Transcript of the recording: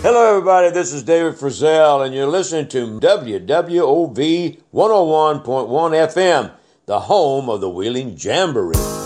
Hello, everybody. This is David Frizzell, and you're listening to WWOV 101.1 FM, the home of the Wheeling Jamboree.